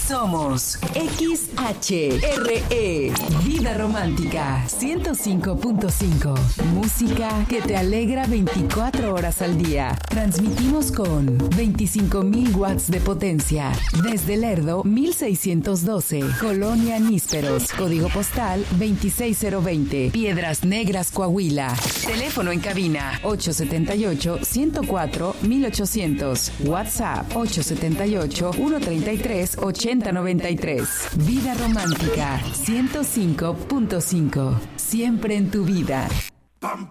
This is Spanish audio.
Somos XHRE, Vida Romántica 105.5. Música que te alegra 24 horas al día. Transmitimos con 25,000 watts de potencia. Desde Lerdo, 1612. Colonia Nísperos. Código postal 26020. Piedras Negras, Coahuila. Teléfono en cabina 878-104-1800. WhatsApp 878-133-8093. Vida Romántica 105.5. Siempre en tu vida. Pam,